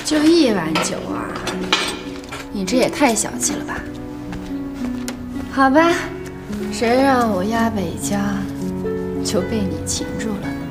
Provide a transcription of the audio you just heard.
就1碗酒啊，你这也太小气了吧？好吧，谁让我压北家，就被你擒住了呢？